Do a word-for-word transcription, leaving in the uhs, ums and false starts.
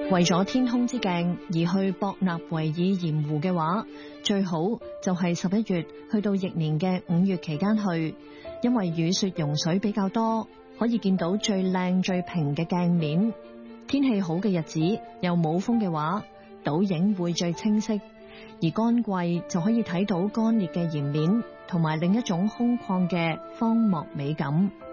為咗天空之鏡而去博納維爾鹽湖嘅話，最好就係十一月去到翌年嘅五月期間去，因為雨雪融水比較多，可以見到最靚最平嘅鏡面。天氣好嘅日子又冇風嘅話，倒影會最清晰，而乾季就可以睇到乾裂嘅鹽面同埋另一種空曠嘅荒漠美感。